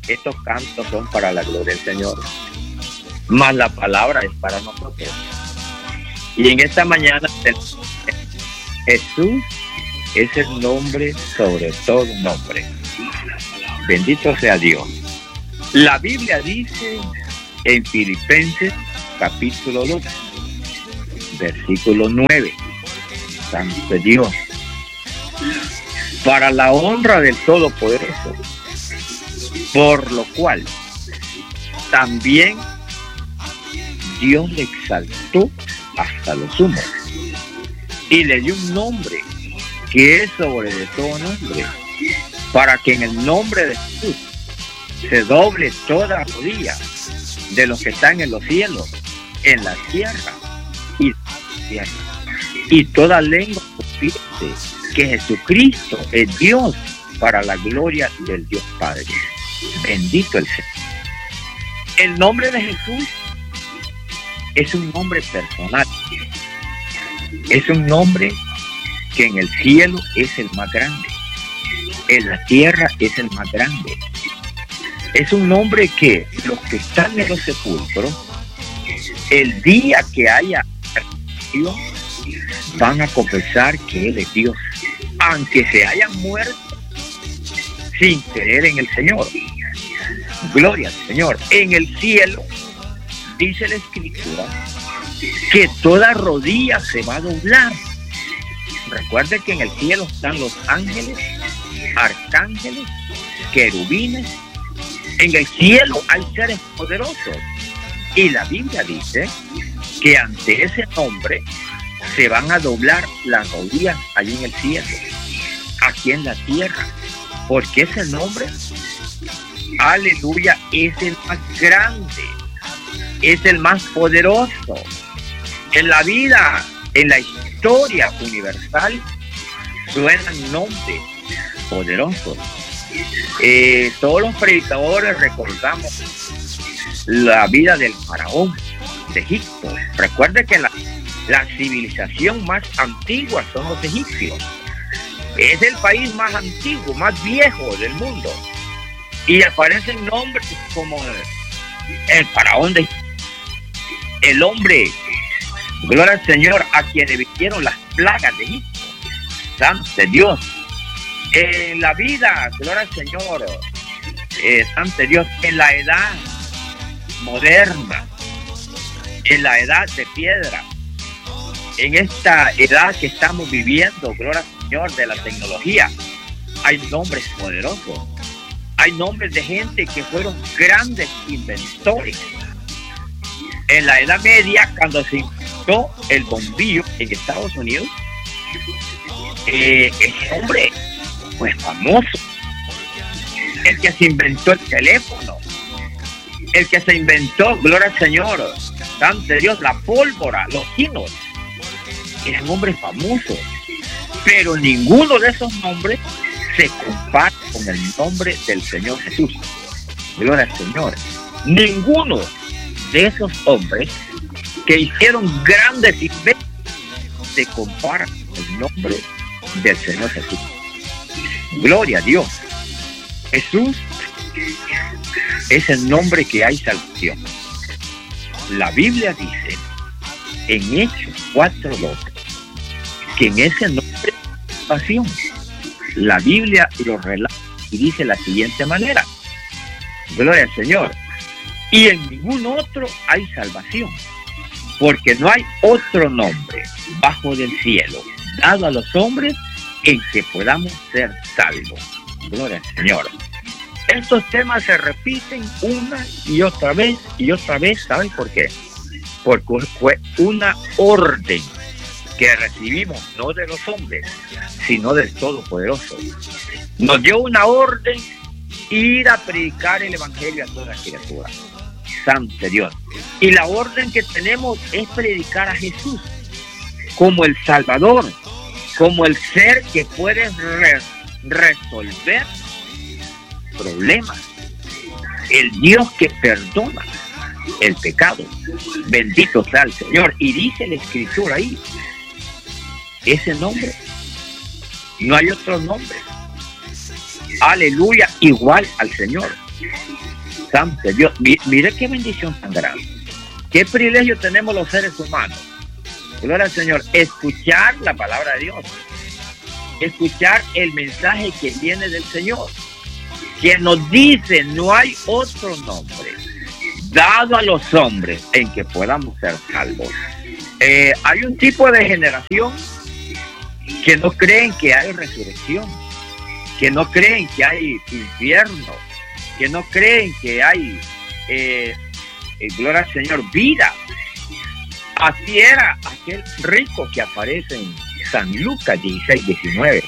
estos cantos son para la gloria del Señor, más la palabra es para nosotros. Y en esta mañana Jesús es el nombre sobre todo nombre. Bendito sea Dios. La Biblia dice en Filipenses capítulo 2, versículo 9, santo Dios, para la honra del Todopoderoso, por lo cual también Dios le exaltó hasta lo sumo y le dio un nombre que es sobre de todo nombre, para que en el nombre de Jesús se doble toda rodilla de los que están en los cielos, en la tierra y toda lengua confiese que Jesucristo es Dios, para la gloria del Dios Padre. Bendito el Señor. El nombre de Jesús es un nombre personal. Es un nombre que en el cielo es el más grande, en la tierra es el más grande. Es un nombre que los que están en los sepulcros, el día que haya Dios, van a confesar que Él es Dios, aunque se hayan muerto sin creer en el Señor. Gloria al Señor. En el cielo dice la Escritura que toda rodilla se va a doblar. Recuerde que en el cielo están los ángeles, arcángeles, querubines. En el cielo hay seres poderosos. Y la Biblia dice que ante ese nombre se van a doblar las rodillas allí en el cielo, aquí en la tierra. Porque ese nombre, aleluya, es el más grande, es el más poderoso. En la vida, en la historia universal, suenan nombres poderosos. Todos los predicadores recordamos la vida del faraón de Egipto. Recuerde que la civilización más antigua son los egipcios. Es el país más antiguo, más viejo del mundo. Y aparecen nombres como el faraón de Egipto, el hombre, gloria al Señor, a quien le vinieron las plagas de Egipto. Santo Dios. En la vida, gloria al Señor, santo Dios, en la edad moderna, en la edad de piedra, en esta edad que estamos viviendo, gloria al Señor, de la tecnología, hay nombres poderosos. Hay nombres de gente que fueron grandes inventores. En la Edad Media, cuando se inventó el bombillo en Estados Unidos, ese hombre fue famoso. El que se inventó el teléfono, el que se inventó, gloria al Señor, santo Dios, la pólvora, los chinos, eran hombres famosos. Pero ninguno de esos nombres se compara con el nombre del Señor Jesús. Gloria al Señor. Ninguno de esos hombres que hicieron grandes inventos se compara con el nombre del Señor Jesús. Gloria a Dios. Jesús es el nombre que hay salvación. La Biblia dice en Hechos 4:12 que en ese nombre hay salvación. La Biblia lo relata y dice de la siguiente manera: gloria al Señor. Y en ningún otro hay salvación, porque no hay otro nombre bajo del cielo dado a los hombres en que podamos ser salvos. Gloria al Señor. Estos temas se repiten una y otra vez, ¿saben por qué? Porque fue una orden que recibimos, no de los hombres, sino del Todopoderoso. Nos dio una orden: ir a predicar el Evangelio a toda criatura. Santo Dios. Y la orden que tenemos es predicar a Jesús como el Salvador, como el ser que puede resolver problemas, el Dios que perdona el pecado. Bendito sea el Señor. Y dice la Escritura ahí, ese nombre, no hay otro nombre, aleluya, igual al Señor. Santo Dios, mire qué bendición tan grande. Qué privilegio tenemos los seres humanos. Gloria al Señor. Escuchar la palabra de Dios. Escuchar el mensaje que viene del Señor. Que nos dice, no hay otro nombre dado a los hombres en que podamos ser salvos. Hay un tipo de generación que no creen que hay resurrección, que no creen que hay infierno, que no creen que hay, gloria al Señor, vida. Así era aquel rico que aparece en San Lucas 16-19.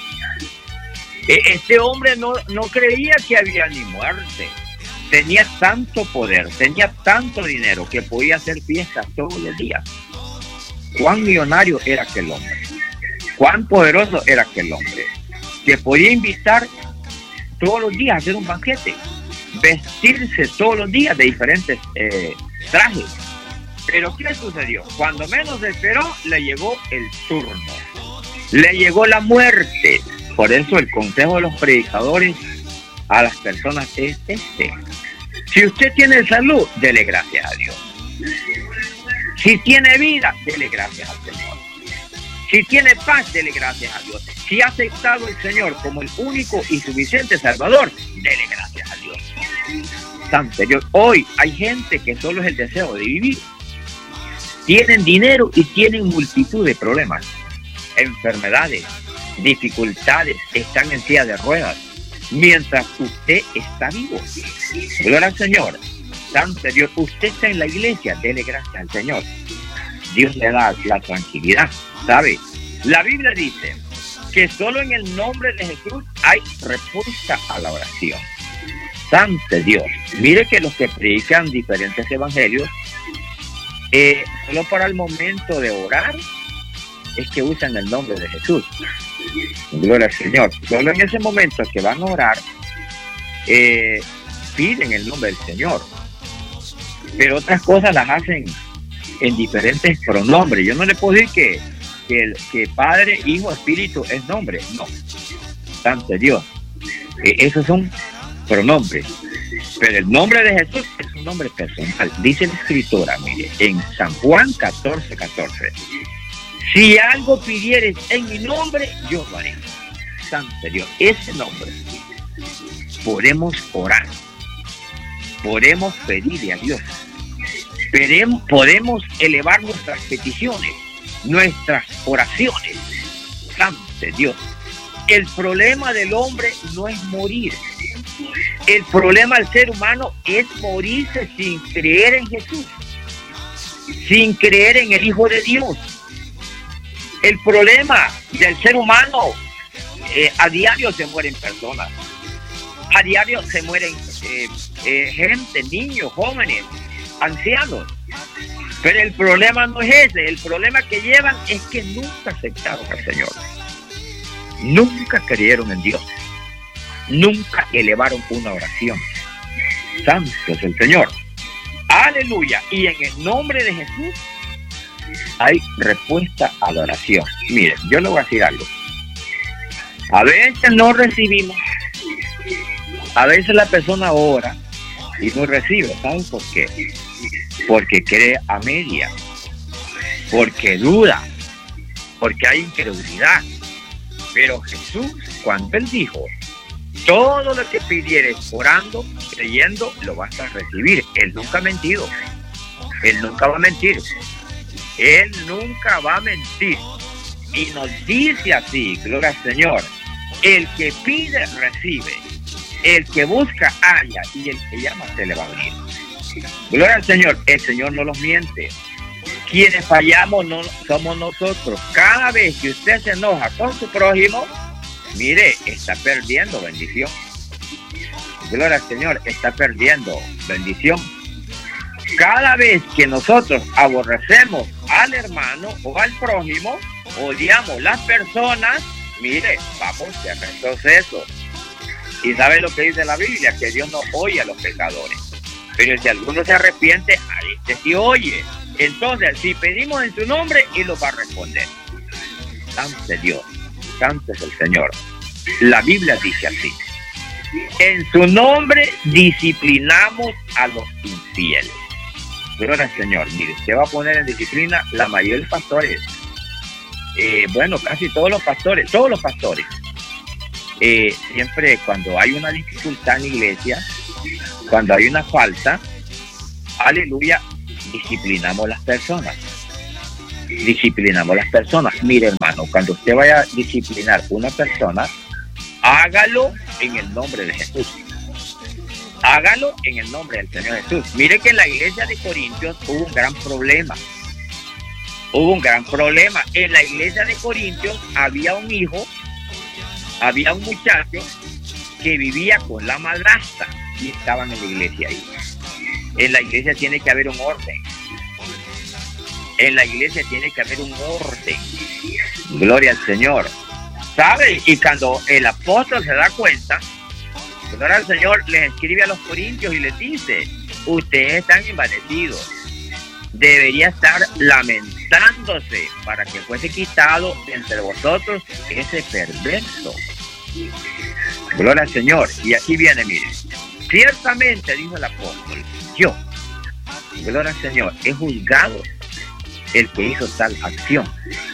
Este hombre no creía que había ni muerte. Tenía tanto poder, tenía tanto dinero que podía hacer fiestas todos los días. Cuán millonario era aquel hombre, cuán poderoso era aquel hombre, que podía invitar todos los días a hacer un banquete, vestirse todos los días de diferentes trajes. Pero ¿qué sucedió? Cuando menos esperó, le llegó el turno, le llegó la muerte. Por eso el consejo de los predicadores a las personas es este: si usted tiene salud, dele gracias a Dios. Si tiene vida, dele gracias al Señor. Si tiene paz, dele gracias a Dios. Si ha aceptado al Señor como el único y suficiente Salvador, dele gracias a Dios. Santo Dios. Hoy hay gente que solo es el deseo de vivir. Tienen dinero y tienen multitud de problemas, enfermedades, dificultades, están en silla de ruedas, mientras usted está vivo. Gloria al Señor. Santo Dios, usted está en la iglesia, dele gracias al Señor. Dios le da la tranquilidad, ¿sabe? La Biblia dice que solo en el nombre de Jesús hay respuesta a la oración. Santo Dios. Mire que los que predican diferentes evangelios, solo para el momento de orar es que usan el nombre de Jesús. Gloria al Señor. Solo en ese momento que van a orar, piden el nombre del Señor. Pero otras cosas las hacen en diferentes pronombres. Yo no le puedo decir que Padre, Hijo, Espíritu es nombre. No. Santo Dios. Esos son pronombres. Pero el nombre de Jesús es un nombre personal. Dice la Escritura, mire, en San Juan 14:14. Si algo pidieres en mi nombre, yo lo haré. Santo Dios, ese nombre. Podemos orar. Podemos pedirle a Dios. Podemos elevar nuestras peticiones, nuestras oraciones. Santo Dios. El problema del hombre no es morir. El problema del ser humano es morirse sin creer en Jesús, sin creer en el Hijo de Dios. El problema del ser humano, a diario se mueren personas, a diario se mueren gente, niños, jóvenes, ancianos. Pero el problema no es ese. El problema que llevan es que nunca aceptaron al Señor, nunca creyeron en Dios, nunca elevaron una oración. Santo es el Señor. Aleluya. Y en el nombre de Jesús hay respuesta a la oración. Mire, yo le voy a decir algo. A veces no recibimos. A veces la persona ora y no recibe. ¿Saben por qué? Porque cree a media. Porque duda. Porque hay incredulidad. Pero Jesús, cuando Él dijo, todo lo que pidieres orando, creyendo, lo vas a recibir. Él nunca ha mentido. Él nunca va a mentir. Él nunca va a mentir. Y nos dice así, gloria al Señor: el que pide, recibe. El que busca, halla. Y el que llama, se le va a abrir. Gloria al Señor. El Señor no los miente. Quienes fallamos no somos nosotros. Cada vez que usted se enoja con su prójimo, mire, está perdiendo bendición. Gloria al Señor, está perdiendo bendición. Cada vez que nosotros aborrecemos al hermano o al prójimo, odiamos las personas, mire, vamos a retroceso. Y sabe lo que dice la Biblia, que Dios no oye a los pecadores. Pero si alguno se arrepiente, a este sí oye. Entonces, si pedimos en su nombre, Él lo va a responder. Santo es Dios, santo es el Señor. La Biblia dice así: En su nombre disciplinamos a los infieles. Gloria al Señor. Mire, usted va a poner en disciplina la mayoría de los pastores. Bueno, casi todos los pastores. Siempre cuando hay una dificultad en la iglesia, cuando hay una falta, aleluya, disciplinamos las personas. Mire, hermano, cuando usted vaya a disciplinar una persona, hágalo en el nombre de Jesús. Hágalo en el nombre del Señor Jesús. Mire que en la iglesia de Corintios hubo un gran problema. En la iglesia de Corintios había un muchacho que vivía con la madrastra y estaban en la iglesia ahí. En la iglesia tiene que haber un orden. Gloria al Señor. ¿Sabe? Y cuando el apóstol se da cuenta, gloria al Señor, les escribe a los corintios y les dice: ustedes están envanecidos. Debería estar lamentándose para que fuese quitado de entre vosotros ese perverso. Gloria al Señor. Y aquí viene, miren. Ciertamente, dijo el apóstol, yo, gloria al Señor, he juzgado el que hizo tal acción.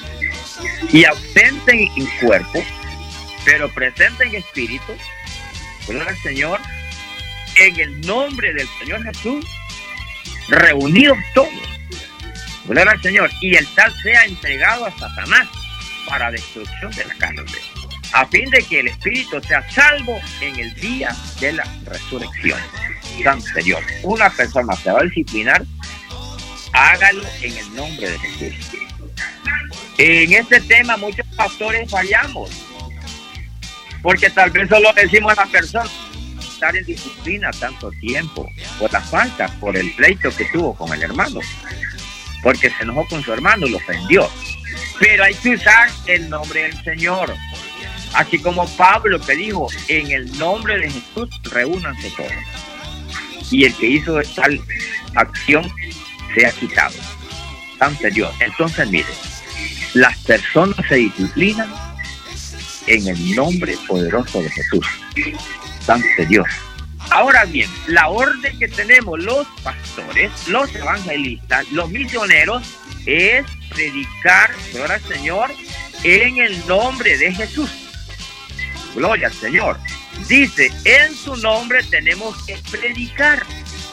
Y ausente en cuerpo, pero presente en espíritu, gloria al Señor, en el nombre del Señor Jesús, reunidos todos, gloria al Señor, y el tal sea entregado a Satanás para destrucción de la carne, a fin de que el espíritu sea salvo en el día de la resurrección. Santo Señor, una persona se va a disciplinar, hágalo en el nombre de Jesús. En este tema muchos pastores fallamos, porque tal vez solo decimos a la persona estar en disciplina tanto tiempo por la falta, por el pleito que tuvo con el hermano, porque se enojó con su hermano y lo ofendió. Pero hay que usar el nombre del Señor, así como Pablo que dijo: en el nombre de Jesús reúnanse todos, y el que hizo tal acción sea quitado. Santo Dios. Entonces, mire, las personas se disciplinan en el nombre poderoso de Jesús. Santo Dios. Ahora bien, la orden que tenemos los pastores, los evangelistas, los misioneros, es predicar, gloria al Señor, en el nombre de Jesús. Gloria al Señor. Dice, en su nombre tenemos que predicar.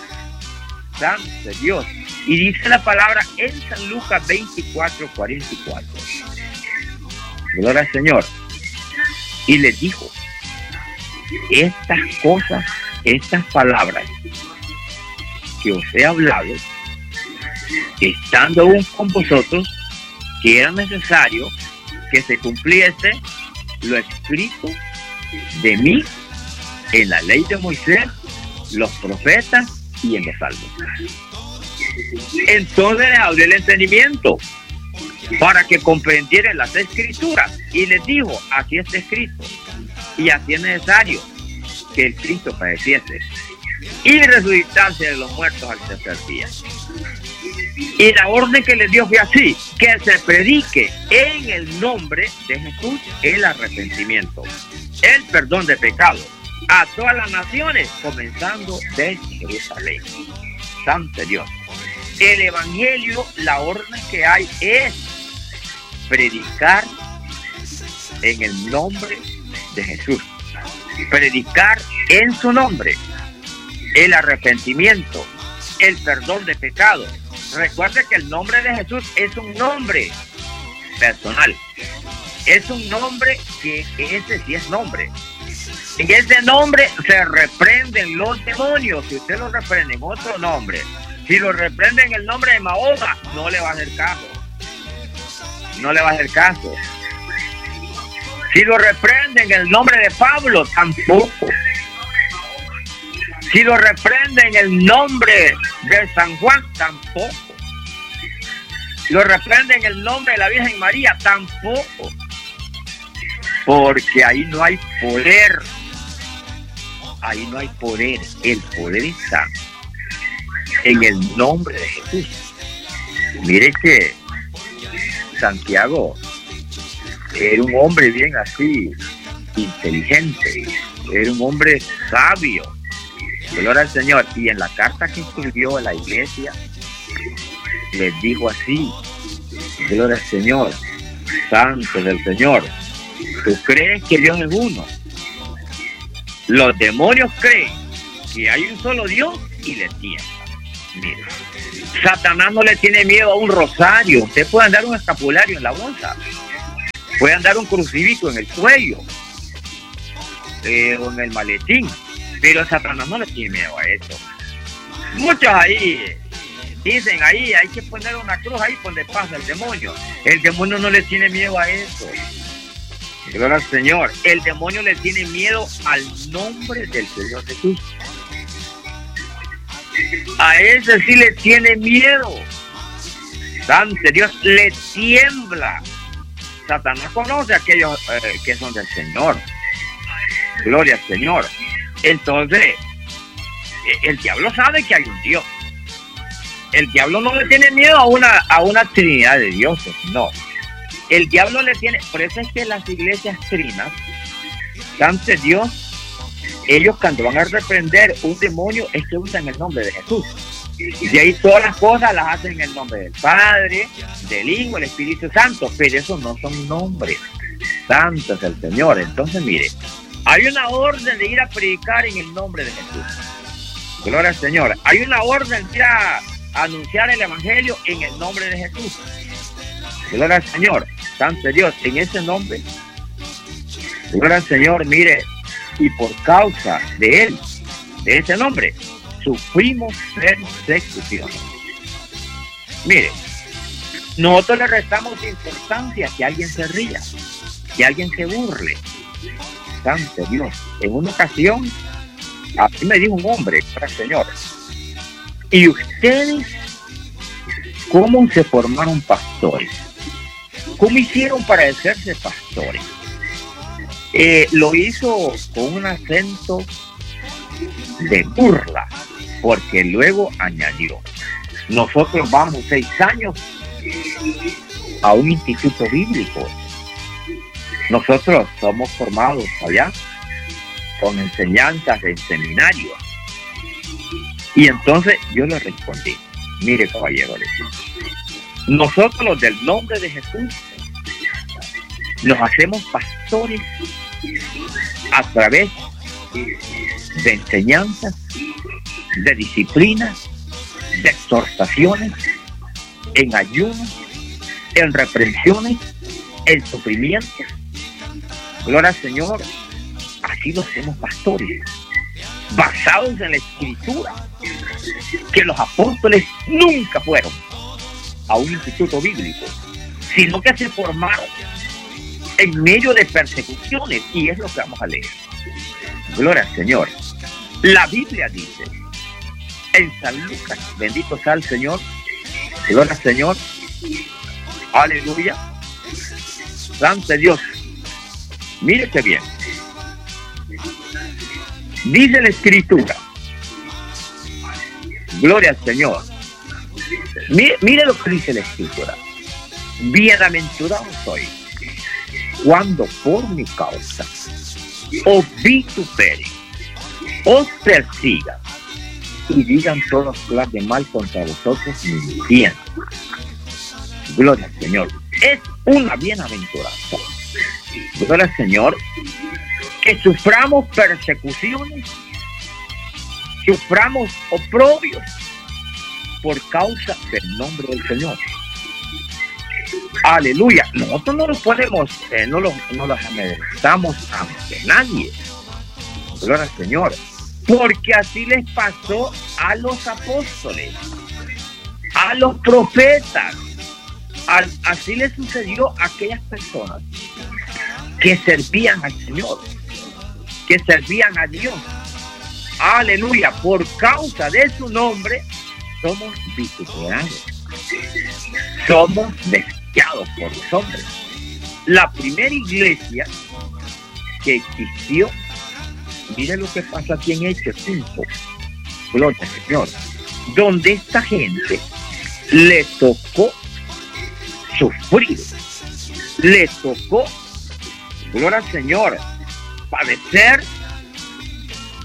Santo Dios. Y dice la palabra en San Lucas 24:44. Gloria al Señor. Y les dijo: estas cosas, estas palabras que os he hablado, estando aún con vosotros, que era necesario que se cumpliese lo escrito de mí en la ley de Moisés, los profetas y en los salmos. Entonces les abrió el entendimiento para que comprendieran las escrituras, y les dijo: aquí está escrito, y así es necesario que el Cristo padeciese y resucitase de los muertos al tercer día. Y la orden que les dio fue así: que se predique en el nombre de Jesús el arrepentimiento, el perdón de pecados a todas las naciones, comenzando de Jerusalén. Santo Dios. El evangelio, la orden que hay es predicar en el nombre de Jesús, predicar en su nombre el arrepentimiento, el perdón de pecados. Recuerde que el nombre de Jesús es un nombre personal, es un nombre que ese sí es nombre. En ese nombre se reprenden los demonios. Si usted lo reprende en otro nombre, si lo reprende en el nombre de Mahoma, no le va a hacer caso. No le va a hacer caso. Si lo reprende en el nombre de Pablo, tampoco. Si lo reprende en el nombre de San Juan, tampoco. Si lo reprende en el nombre de la Virgen María, tampoco. Porque ahí no hay poder. Ahí no hay poder. El poder está en el nombre de Jesús. Mire que Santiago era un hombre bien así, inteligente, Era un hombre sabio. Gloria al Señor. Y en la carta que escribió a la iglesia, les dijo así: gloria al Señor, santos del Señor, ¿tú crees que Dios es uno? Los demonios creen que hay un solo Dios y le tiemblan. Mira, Satanás no le tiene miedo a un rosario. Usted puede andar un escapulario en la bolsa, puede andar un crucifijo en el cuello, o en el maletín, pero Satanás no le tiene miedo a eso. Muchos ahí dicen, ahí hay que poner una cruz ahí donde pasa el demonio. El demonio no le tiene miedo a eso. Gloria al Señor. El demonio le tiene miedo al nombre del Señor Jesús. A ese sí le tiene miedo. Santo Dios, le tiembla. Satanás conoce a aquellos que son del Señor. Gloria al Señor. Entonces, el diablo sabe que hay un Dios. El diablo no le tiene miedo a una trinidad de dioses, no. El diablo le tiene, por eso es que las iglesias trinas, ante Dios, ellos cuando van a reprender un demonio es que usan el nombre de Jesús. Y de ahí todas las cosas las hacen en el nombre del Padre, del Hijo, del Espíritu Santo, pero esos no son nombres. Santo es el Señor. Entonces, mire, hay una orden de ir a predicar en el nombre de Jesús. Gloria al Señor. Hay una orden de ir a anunciar el Evangelio en el nombre de Jesús. Gloria al Señor. Santo Dios, en ese nombre. Gloria al Señor, mire, y por causa de él, de ese nombre, sufrimos persecución. Mire, nosotros le restamos importancia que alguien se ría, que alguien se burle. Santo Dios. En una ocasión, así me dijo un hombre, señores, ¿y ustedes cómo se formaron pastores? ¿Cómo hicieron para hacerse pastores? Lo hizo con un acento de burla, porque luego añadió: nosotros vamos 6 años a un instituto bíblico. Nosotros somos formados allá con enseñanzas en seminario. Y entonces yo le respondí: mire, caballero, nosotros los del nombre de Jesús nos hacemos pastores a través de enseñanzas, de disciplinas, de exhortaciones, en ayunos, en reprensiones, en sufrimientos. Gloria al Señor. Así lo hacemos pastores, basados en la Escritura, que los apóstoles nunca fueron a un instituto bíblico, sino que se formaron en medio de persecuciones, y es lo que vamos a leer. Gloria al Señor. La Biblia dice en San Lucas, bendito sea el Señor, gloria al Señor, aleluya, santo Dios. Mire qué bien. Dice la Escritura, gloria al Señor. Mire lo que dice la Escritura: bienaventurado soy cuando por mi causa os vituperen, os persigan y digan todos clases de mal contra vosotros mintiendo. Gloria al Señor. Es una bienaventuranza, gloria al Señor, que suframos persecuciones, suframos oprobios por causa del nombre del Señor. Aleluya. Nosotros no los podemos, no los amedrentamos ante nadie. Gloria al Señor. Porque así les pasó a los apóstoles, a los profetas. Así les sucedió a aquellas personas que servían al Señor, que servían a Dios. Aleluya. Por causa de su nombre somos vituperados, somos despreciados por los hombres. La primera iglesia que existió, mire lo que pasa aquí en Hechos 5, gloria al Señor, donde esta gente le tocó sufrir, le tocó, gloria al Señor, padecer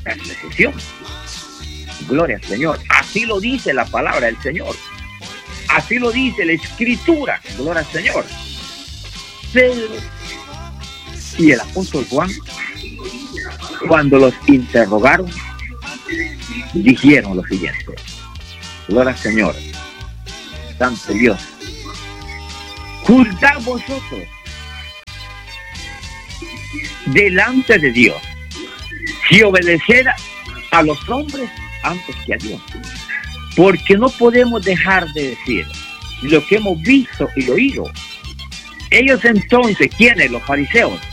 persecución. Gloria al Señor. Así lo dice la palabra del Señor. Así lo dice la Escritura. Gloria al Señor. Pedro y el apóstol Juan, cuando los interrogaron, dijeron lo siguiente. Gloria al Señor. Santo Dios. Juzgad vosotros delante de Dios si obedecer a los hombres antes que a Dios, porque no podemos dejar de decir lo que hemos visto y oído. Ellos entonces, ¿quiénes? Los fariseos,